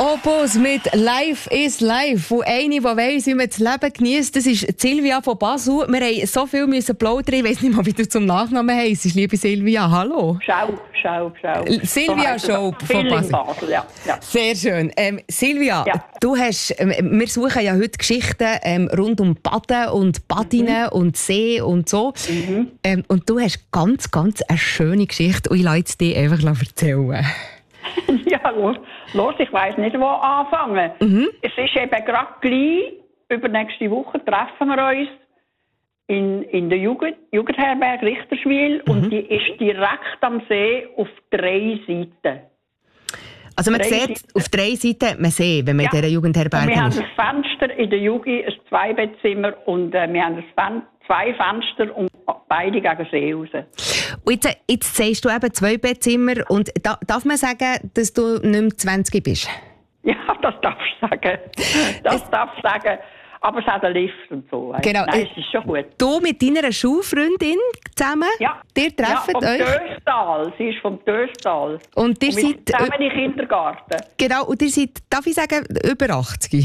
Opus mit «Life is Life». Und eine, die weiss, wie man das Leben genießt, das ist Silvia von Basel. Wir haben so viel plaudern. Ich weiss nicht mal, wie du zum Nachnamen heisst. Liebe Silvia, hallo. Schaub. Silvia Schaub von Basel. Ja. Sehr schön. Silvia, du hast, wir suchen ja heute Geschichten rund um Baden und Badinnen und See und so. Und du hast ganz eine schöne Geschichte und ich lasse es dir einfach erzählen. Ja, los, ich weiss nicht, wo anfangen. Es ist eben gerade gleich, übernächste Woche treffen wir uns in der Jugendherberge Richterswil und die ist direkt am See auf 3 Seiten. Also man sieht, auf 3 Seiten hat man See, wenn man in dieser Jugendherberge ist. Wir haben ein Fenster in der Jugend, ein 2-Bettzimmer und wir haben 2 Fenster und beide gegen See raus. Und jetzt sagst du eben 2-Bettzimmer und darf man sagen, dass du nicht mehr 20 bist? Ja, das darfst du sagen. Aber es hat einen Lift und so. Genau. Nein, es ist schon gut. Du mit deiner Schulfreundin zusammen? Ja. Ihr trefft vom euch? Döstal. Sie ist vom Döstal. Und ihr seid zusammen in den Kindergarten. Genau. Und ihr seid, darf ich sagen, über 80?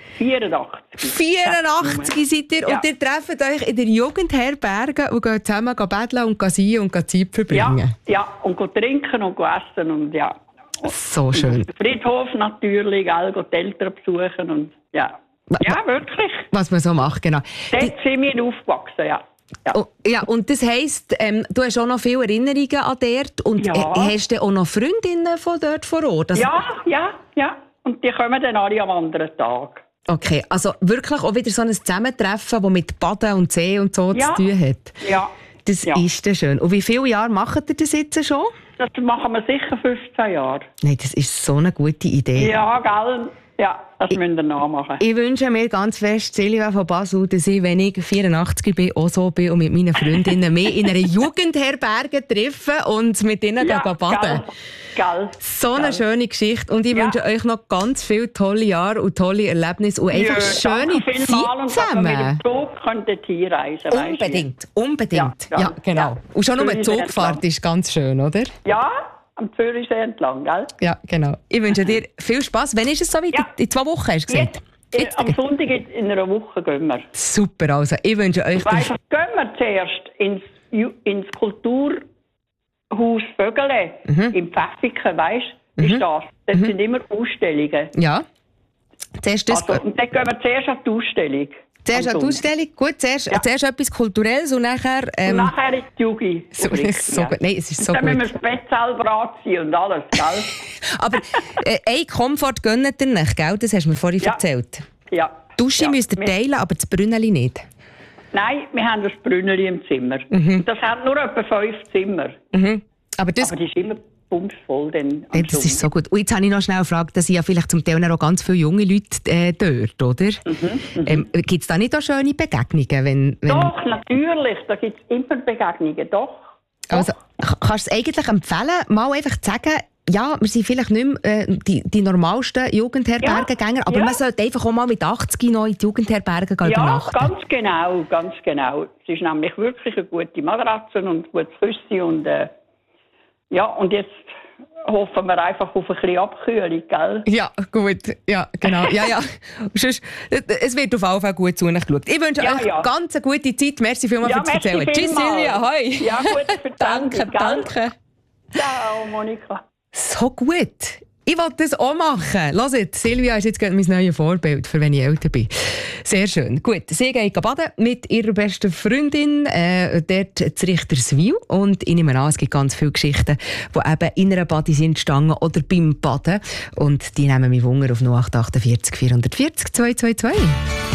84. 84 seid ihr und ihr trefft euch in der Jugendherberge und geht zusammen betteln und sein und Zeit verbringen. Ja, und trinken und essen und ja. So schön. Und Friedhof natürlich, die Eltern besuchen und ja. Ja, wirklich. Was man so macht, genau. Dort sind wir aufgewachsen, ja. Ja, und das heisst, du hast auch noch viele Erinnerungen an dort und hast du auch noch Freundinnen von dort vor Ort? Also, ja. Und die kommen dann alle am anderen Tag. Okay, also wirklich auch wieder so ein Zusammentreffen, das mit Baden und See und so zu tun hat. Ja. Das ist dann schön. Und wie viele Jahre macht ihr das jetzt schon? Das machen wir sicher 15 Jahre. Nein, das ist so eine gute Idee. Ja, gell? Ja, das müssen wir nachmachen. Ich wünsche mir ganz fest, Silvia von Basel, dass ich, wenn ich 84 bin, auch so bin und mit meinen Freundinnen mehr in einer Jugendherberge treffe und mit ihnen baden. Gell. So eine schöne Geschichte. Und ich wünsche euch noch ganz viele tolle Jahre und tolle Erlebnisse und einfach schöne Zeit zusammen. Mit dem Zug könntet ihr reisen. Unbedingt. Ja, genau. Ja. Und schon nur die Zugfahrt ist ganz schön, oder? Ja. Am Zürichsee entlang, gell? Ja, genau. Ich wünsche dir viel Spass. Wann ist es so weit? Ja. In 2 Wochen, hast du gesagt? Jetzt, am Sonntag in einer Woche gehen wir. Super, also ich wünsche euch... Gehen wir zuerst ins Kulturhaus Vögele im Pfäffiken, weißt du? Ist das. Das sind immer Ausstellungen. Ja. Zuerst das... Also, und dann gehen wir zuerst an die Ausstellung. Zuerst an die Ausstellung, gut, zuerst etwas Kulturelles und nachher... und nachher in die Jugend. So gut. Nein, es ist so dann gut. Dann müssen wir Spezialbrat sein und alles, gell? Aber ein Komfort gönnt ihr nicht, gell? Das hast du mir vorhin erzählt. Ja. Die Dusche müsst ihr teilen, aber das Brünneli nicht. Nein, wir haben das Brünneli im Zimmer. Das hat nur etwa 5 Zimmer. Aber die ist immer bumsvoll. Das ist so gut. Und jetzt habe ich noch schnell gefragt, dass ja vielleicht zum Teil noch ganz viele junge Leute dort, oder? Gibt es da nicht auch schöne Begegnungen? Wenn... Doch, natürlich. Da gibt es immer Begegnungen, doch. Also, kannst du es eigentlich empfehlen, mal einfach zu sagen, ja, wir sind vielleicht nicht mehr die normalsten Jugendherbergengänger, aber man sollte einfach auch mal mit 80 noch in die Jugendherberge übernachten. Ja, ganz genau. Es ist nämlich wirklich eine gute Matratze und ein gutes Küsschen und und jetzt hoffen wir einfach auf ein bisschen Abkühlung, gell? Ja, gut. Ja, genau. Ja. Sonst, es wird auf jeden Fall gut zu euch geschaut. Ich wünsche euch ganz eine gute Zeit. Merci vielmals fürs Erzählen. Tschüss, Silvia. Hoi. Ja, gut. Danke. Ciao, Monika. So gut. Ich will das auch machen. Hört jetzt, Silvia ist jetzt mein neues Vorbild, für wenn ich älter bin. Sehr schön. Gut, sie geht baden mit ihrer besten Freundin, dort zu Richterswil. Und ich nehme an, es gibt ganz viele Geschichten, die eben in einer Badi sind gestanden oder beim Baden. Und die nehmen mich Wunder auf 0848 440 222.